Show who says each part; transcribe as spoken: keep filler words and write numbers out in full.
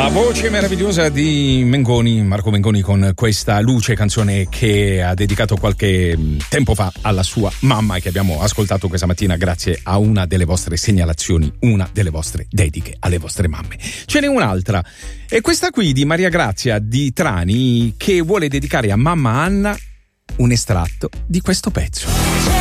Speaker 1: La voce meravigliosa di Mengoni, Marco Mengoni, con questa Luce, canzone che ha dedicato qualche tempo fa alla sua mamma e che abbiamo ascoltato questa mattina grazie a una delle vostre segnalazioni, una delle vostre dediche alle vostre mamme. Ce n'è un'altra, è questa qui di Maria Grazia di Trani, che vuole dedicare a mamma Anna un estratto di questo pezzo.